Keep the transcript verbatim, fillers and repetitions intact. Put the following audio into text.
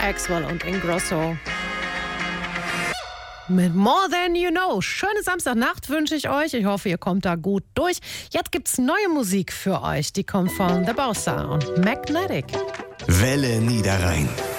Axwell und Ingrosso. Mit More Than You Know. Schöne Samstagnacht wünsche ich euch. Ich hoffe, ihr kommt da gut durch. Jetzt gibt's neue Musik für euch. Die kommt von The Bossa und Magnetic. Welle Niederrhein.